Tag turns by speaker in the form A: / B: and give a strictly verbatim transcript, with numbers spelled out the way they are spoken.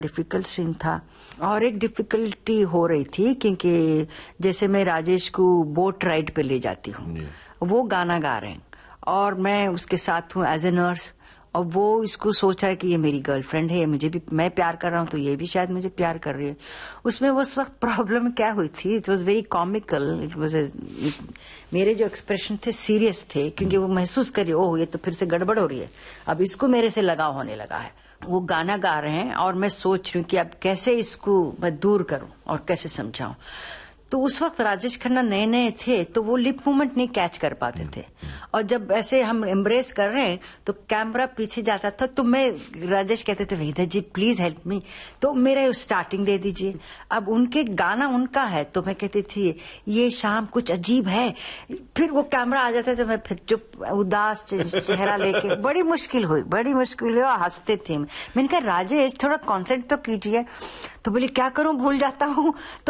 A: Difficult scene था। और एक डिफिकल्टी हो रही थी क्योंकि जैसे मैं राजेश को बोट राइड पे ले जाती हूँ, वो गाना गा रहे हैं और मैं उसके साथ हूँ एज ए नर्स, और वो इसको सोच रहा है कि ये मेरी गर्लफ्रेंड है, मुझे भी, मैं प्यार कर रहा हूँ तो ये भी शायद मुझे प्यार कर रही है। उसमें उस वक्त प्रॉब्लम क्या हुई थी, it was very comical, it was मेरे जो एक्सप्रेशन थे सीरियस थे क्योंकि वो महसूस करिए ओह ये तो फिर से गड़बड़ हो रही है, अब इसको मेरे से लगाव होने लगा है। वो गाना गा रहे हैं और मैं सोच रही हूँ कि अब कैसे इसको मैं दूर करूं और कैसे समझाऊं। तो उस वक्त राजेश खन्ना नए नए थे तो वो लिप मूवमेंट नहीं कैच कर पाते थे, और जब ऐसे हम एम्ब्रेस कर रहे हैं तो कैमरा पीछे जाता था, तो मैं, राजेश कहते थे वेदा जी प्लीज हेल्प मी, तो मेरा स्टार्टिंग दे दीजिए। अब उनके गाना उनका है तो मैं कहती थी ये शाम कुछ अजीब है, फिर वो कैमरा आ जाता था, मैं फिर चुप उदास चेहरा लेके, बड़ी मुश्किल हुई, बड़ी मुश्किल हुई, और हंसते थे। मैंने कहा राजेश थोड़ा कॉन्सेंट्रेट तो कीजिए, तो बोले क्या करूं भूल जाता हूं। तो